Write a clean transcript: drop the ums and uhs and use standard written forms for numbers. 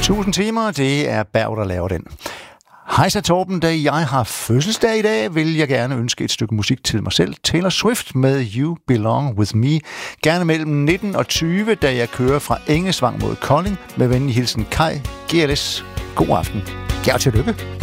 1000 timer, det er Berg, der laver den. Hej så Torben, da jeg har fødselsdag i dag, vil jeg gerne ønske et stykke musik til mig selv. Taylor Swift med You Belong With Me. Gerne mellem 19 og 20, da jeg kører fra Engesvang mod Kolding. Med venlig hilsen Kai GLS. God aften. Ja, og tillykke.